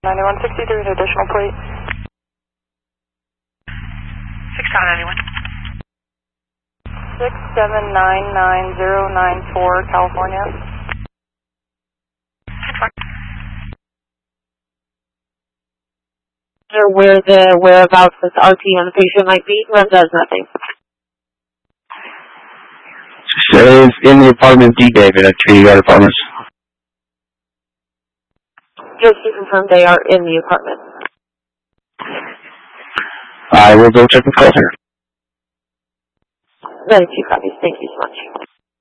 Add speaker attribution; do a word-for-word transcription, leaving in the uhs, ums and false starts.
Speaker 1: ninety-one sixty-three, an additional plate.
Speaker 2: six seven ninety-one.
Speaker 1: six seven nine nine zero nine four, California.
Speaker 3: Or where the whereabouts this R T on the patient might be? Run does nothing.
Speaker 4: Says in the apartment D, David, at Trinity Guard Apartments.
Speaker 3: Just to confirm they are in the apartment.
Speaker 4: I will go check the call here.
Speaker 3: That is two copies. Thank you so much.